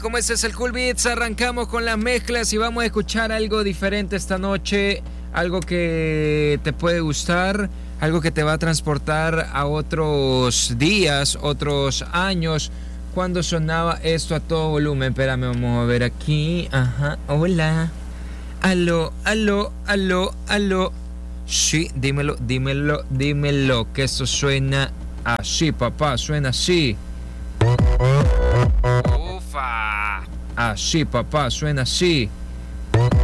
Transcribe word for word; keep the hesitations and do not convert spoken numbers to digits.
Como ese es el Cool Beats, arrancamos con las mezclas y vamos a escuchar algo diferente esta noche, algo que te puede gustar, algo que te va a transportar a otros días, otros años, cuando sonaba esto a todo volumen. Espérame, vamos a ver aquí. Ajá, hola. Aló, aló, aló, aló. Sí, dímelo, dímelo, dímelo, que esto suena así, papá, suena así. Ufa. Así, papá, suena así.